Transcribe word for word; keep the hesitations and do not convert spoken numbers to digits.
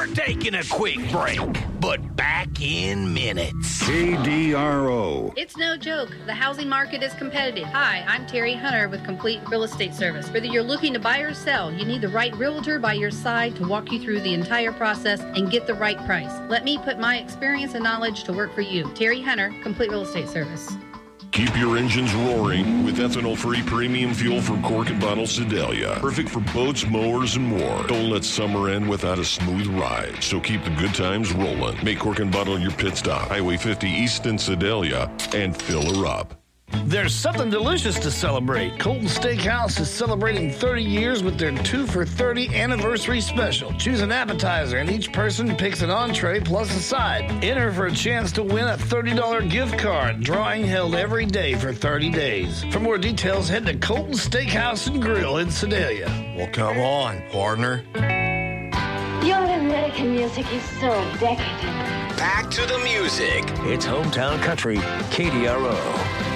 We're taking a quick break, but back in minutes. K D R O. It's no joke. The housing market is competitive. Hi, I'm Terry Hunter with Complete Real Estate Service. Whether you're looking to buy or sell, you need the right realtor by your side to walk you through the entire process and get the right price. Let me put my experience and knowledge to work for you. Terry Hunter, Complete Real Estate Service. Keep your engines roaring with ethanol-free premium fuel from Cork and Bottle Sedalia. Perfect for boats, mowers, and more. Don't let summer end without a smooth ride. So keep the good times rolling. Make Cork and Bottle your pit stop. Highway fifty East in Sedalia, and fill her up. There's something delicious to celebrate. Colton Steakhouse is celebrating thirty years with their two for thirty anniversary special. Choose an appetizer and each person picks an entree plus a side. Enter for a chance to win a thirty dollars gift card. Drawing held every day for thirty days. For more details, head to Colton Steakhouse and Grill in Sedalia. Well, come on, partner. Your American music is so decadent. Back to the music. It's hometown country, K D R O.